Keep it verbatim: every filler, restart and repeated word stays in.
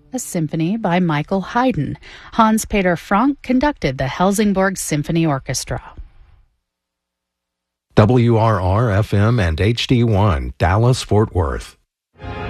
a symphony by Michael Haydn. Hans-Peter Frank conducted the Helsingborg Symphony Orchestra. W R R F M and H D one, Dallas, Fort Worth.